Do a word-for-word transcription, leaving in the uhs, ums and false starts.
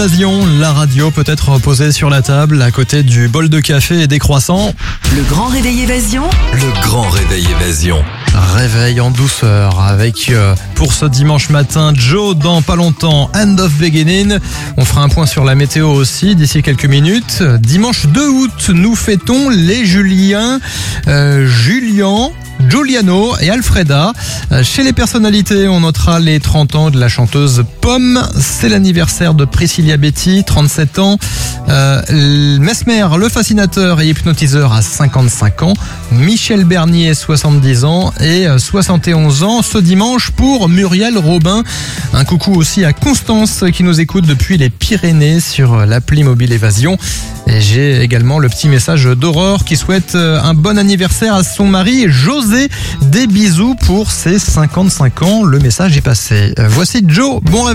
La radio peut être posée sur la table à côté du bol de café et des croissants. Le grand réveil évasion. Le grand réveil évasion. Réveil en douceur avec, euh, pour ce dimanche matin, Joe dans pas longtemps, End of Beginning. On fera un point sur la météo aussi d'ici quelques minutes. Dimanche deux août, nous fêtons les Juliens, euh, Julian, Giuliano et Alfreda. Chez les personnalités, on notera les trente ans de la chanteuse Pomme. C'est l'anniversaire de Priscilla Betty, trente-sept ans. Euh, Mesmer, le fascinateur et hypnotiseur, à cinquante-cinq ans. Michel Bernier, soixante-dix ans. Et soixante et onze ans ce dimanche pour Muriel Robin. Un coucou aussi à Constance qui nous écoute depuis les Pyrénées sur l'appli mobile Évasion. Et j'ai également le petit message d'Aurore qui souhaite un bon anniversaire à son mari José. Des bisous pour ses cinquante-cinq ans. Le message est passé. Voici Joe. Bon réveil.